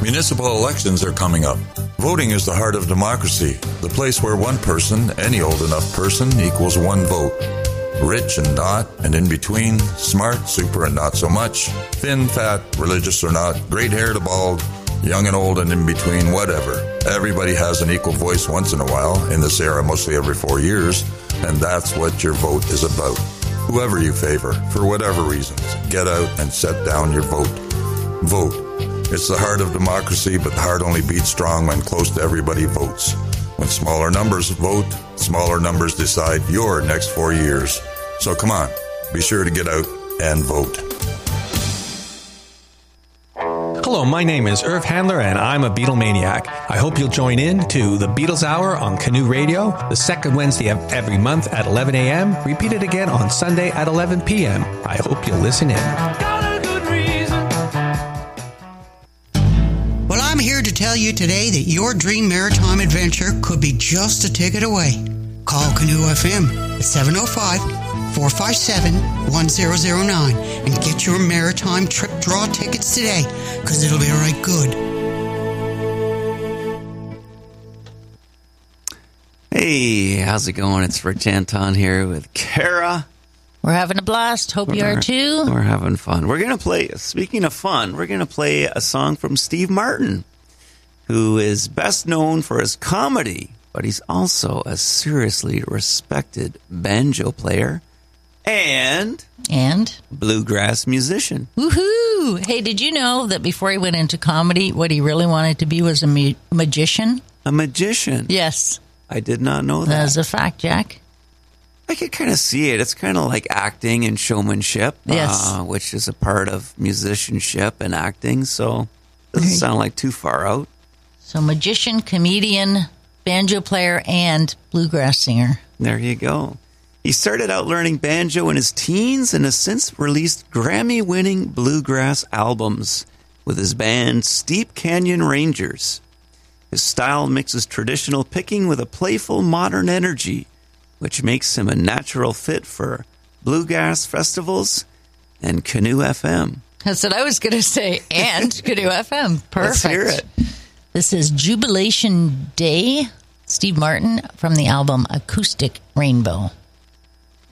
Municipal elections are coming up. Voting is the heart of democracy, the place where one person, any old enough person, equals one vote. Rich and not, and in between, smart, super and not so much, thin, fat, religious or not, great hair to bald, young and old and in between, whatever. Everybody has an equal voice once in a while, in this era mostly every 4 years, and that's what your vote is about. Whoever you favor, for whatever reasons, get out and set down your vote. Vote. It's the heart of democracy, but the heart only beats strong when close to everybody votes. When smaller numbers vote, smaller numbers decide your next 4 years. So come on, be sure to get out and vote. Hello, my name is Irv Handler, and I'm a Beatlemaniac. I hope you'll join in to the Beatles Hour on Canoe Radio, the second Wednesday of every month at 11 a.m., repeated again on Sunday at 11 p.m. I hope you'll listen in. Well, I'm here to tell you today that your dream maritime adventure could be just a ticket away. Call Canoe FM at 705-457-1009 and get your maritime trip draw tickets today, because it'll be right good. Hey, how's it going? It's Rich Anton here with Kara. We're having a blast. Hope you are too. We're having fun. We're going to play, speaking of fun, we're going to play a song from Steve Martin, who is best known for his comedy, but he's also a seriously respected banjo player and bluegrass musician. Woohoo! Hey, did you know that before he went into comedy, what he really wanted to be was a magician? A magician? Yes. I did not know that. That's a fact, Jack. I could kind of see it. It's kind of like acting and showmanship, yes, which is a part of musicianship and acting, so it doesn't sound like too far out. So magician, comedian, banjo player, and bluegrass singer. There you go. He started out learning banjo in his teens and has since released Grammy-winning bluegrass albums with his band Steep Canyon Rangers. His style mixes traditional picking with a playful modern energy, which makes him a natural fit for bluegrass festivals and Canoe FM. That's what I was going to say, and Canoe FM. Perfect. Let's hear it. This is Jubilation Day, Steve Martin, from the album Acoustic Rainbow.